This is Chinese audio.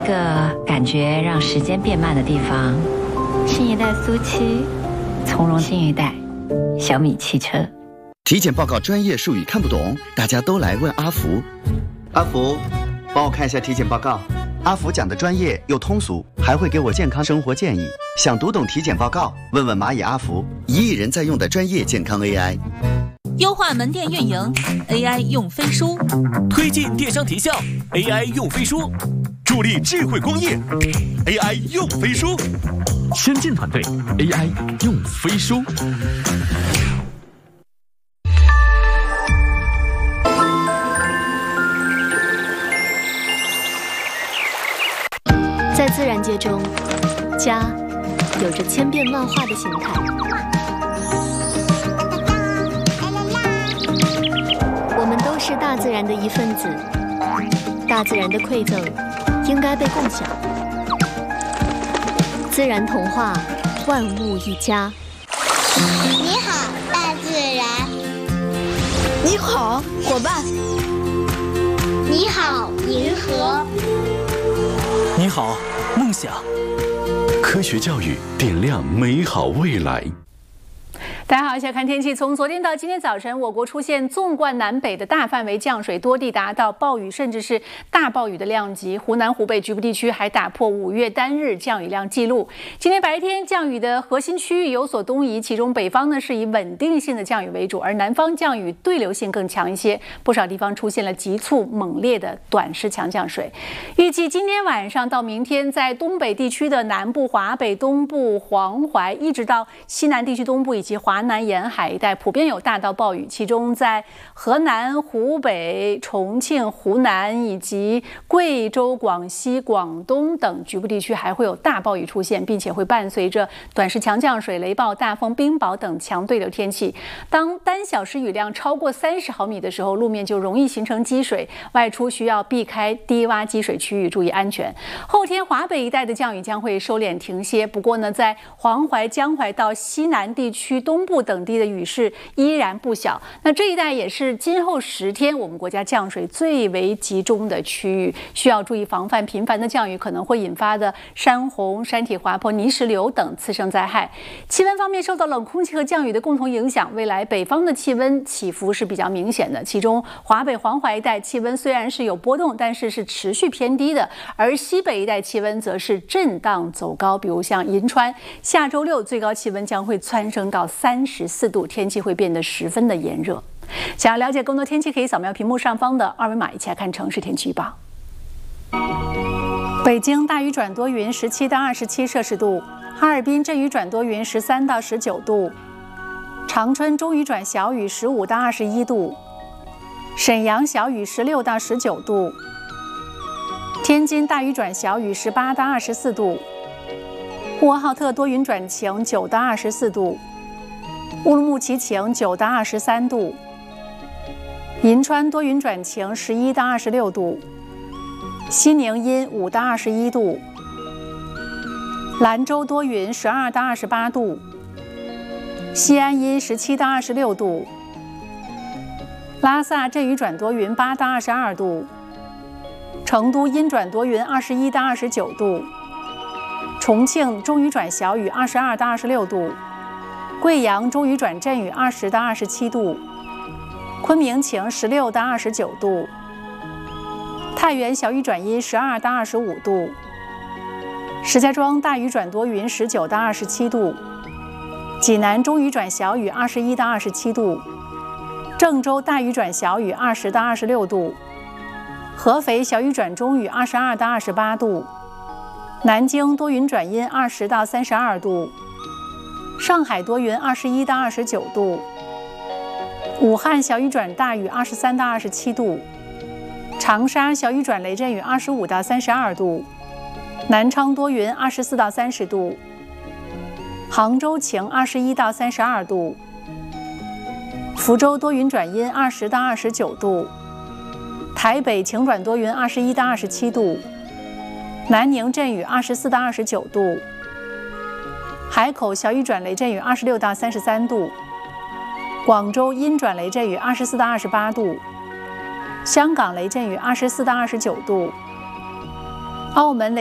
个感觉让时间变慢的地方，新一代苏七，从容新一代小米汽车。 体检报告专业术语看不懂，大家都来问阿福。阿福，帮我看一下体检报告。阿福讲的专业又通俗，还会给我健康生活建议。想读懂体检报告，问问蚂蚁阿福，1亿人在用的专业健康 AI。 优化门店运营 ，AI 用飞书； 推进电商提效 ，AI 用飞书；助力智慧工业 ，AI 用飞书； 先进团队 AI 用飞书。 在自然界中，家有着千变万化的形态。我们都是大自然的一份子，大自然的馈赠应该被共享。自然童话，万物一家。 你好，大自然。 你好，伙伴。 你好，银河。 你好，梦想。 科学教育点亮美好未来。 大家好，一起来看天气。从昨天到今天早晨，我国出现纵贯南北的大范围降水，多地达到暴雨甚至是大暴雨的量级。湖南、湖北局部地区还打破5月单日降雨量记录。今天白天降雨的核心区域有所东移，其中北方呢是以稳定性的降雨为主，而南方降雨对流性更强一些，不少地方出现了急促猛烈的短时强降水。预计今天晚上到明天，在东北地区的南部、华北、东部、黄淮，一直到西南地区东部以及华南沿海一带普遍有大到暴雨，其中在河南、湖北、重庆、湖南以及贵州、广西、广东等局部地区还会有大暴雨出现，并且会伴随着短时强降水、雷暴、大风、冰雹等强对流天气。当单小时雨量超过30毫米的时候，路面就容易形成积水，外出需要避开低洼积水区域，注意安全。后天华北一带的降雨将会收敛停歇，不过呢，在黄淮、江淮到西南地区东部等地的雨势依然不小。那这一带也是今后10天我们国家降水最为集中的区域，需要注意防范频繁的降雨可能会引发的山洪、山体滑坡、泥石流等次生灾害。气温方面，受到冷空气和降雨的共同影响，未来北方的气温起伏是比较明显的。其中华北、黄淮一带气温虽然是有波动，但是持续偏低的，而西北一带气温则是震荡走高。比如像银川，下周6最高气温将会蹿升到34度，天气会变得十分的炎热。想要了解更多天气，可以扫描屏幕上方的2维码，一起来看城市天气预报。北京大雨转多云，17到27摄氏度；哈尔滨阵雨转多云，13到19度；长春中雨转小雨，15到21度；沈阳小雨，16到19度；天津大雨转小雨，18到24度；呼和浩特多云转晴，9到24度；乌鲁木齐晴，9到23度；银川多云转晴，11到26度；西宁阴5到21度；兰州多云，12到28度；西安阴17到26度；拉萨阵雨转多云，8到22度；成都阴转多云，21到29度；重庆中雨转小雨，22到26度；贵阳中雨转阵雨，20到27度；昆明晴，16到29度；太原小雨转阴，12到25度；石家庄大雨转多云，19到27度；济南中雨转小雨，21到27度；郑州大雨转小雨，20到26度；合肥小雨转中雨，22到28度；南京多云转阴，20到32度；上海多云，21到29度；武汉小雨转大雨，23到27度；长沙小雨转雷阵雨，25到32度；南昌多云，24到30度；杭州晴，21到32度；福州多云转阴，20到29度；台北晴转多云，21到27度；南宁阵雨，24到29度；海口小雨转雷阵雨，26到33度；广州阴转雷阵雨，24到28度；香港雷阵雨，24到29度； 澳门